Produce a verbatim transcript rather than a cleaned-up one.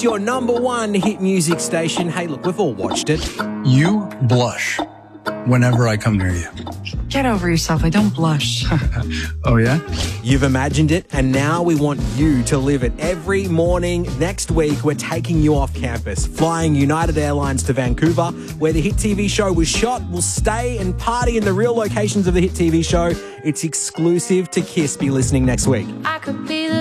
Kiss, your number one hit music station. Hey, look, we've all watched it. You blush whenever I come near you. Get over yourself. I don't blush. Oh, yeah? You've imagined it, and now we want you to live it. Every morning next week, we're taking you off campus, flying United Airlines to Vancouver, where the hit T V show was shot. We'll stay and party in the real locations of the hit T V show. It's exclusive to Kiss. Be listening next week. I could be